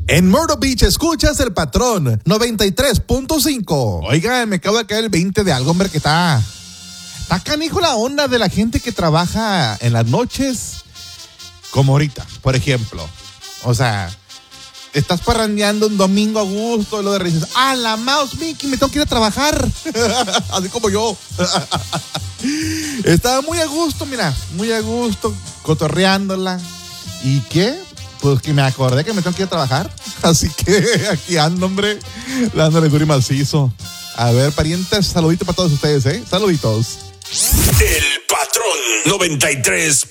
En Myrtle Beach escuchas El Patrón 93.5. Oigan, me acabo de caer el 20 de algo, hombre, que está canijo la onda de la gente que trabaja en las noches, como ahorita, por ejemplo. O sea, estás parrandeando un domingo a gusto y lo de dices, la mouse, Mickey, me tengo que ir a trabajar. Así como yo. Estaba muy a gusto, mira, muy a gusto, cotorreándola. ¿Y qué? Pues que me acordé que me tengo que ir a trabajar. Así que aquí ando, hombre, dándole duro y macizo. A ver, parientes, saluditos para todos ustedes, Saluditos. El Patrón 93.